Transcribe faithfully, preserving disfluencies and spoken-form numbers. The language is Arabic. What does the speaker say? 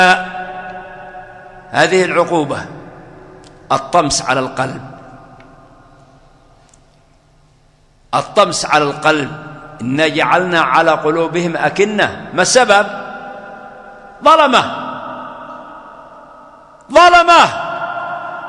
هذه العقوبة الطمس على القلب، الطمس على القلب. إنا جعلنا على قلوبهم أكنة. ما السبب؟ ظلمة ظلمة